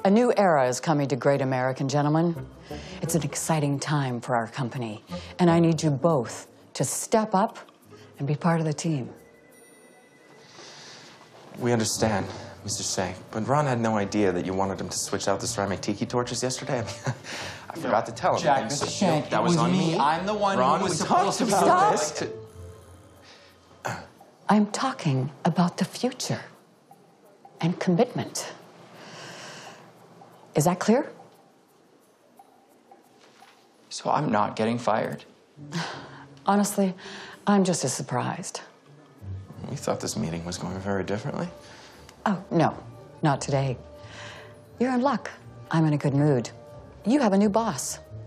A new era is coming to Great American, gentlemen. It's an exciting time for our company, and I need you both to step up and be part of the team. We understand, Mr. Shank, but Ron had no idea that you wanted him to switch out the ceramic tiki torches yesterday. I mean, I forgot to tell him. Jack, So, Mr. Shank, that was on me. I'm the one Ron, who was we supposed to talked be about Stop. this. I'm talking about the future and commitment. Is that clear? So I'm not getting fired. Honestly, I'm just as surprised. We thought this meeting was going very differently. Oh, no, not today. You're in luck. I'm in a good mood. You have a new boss.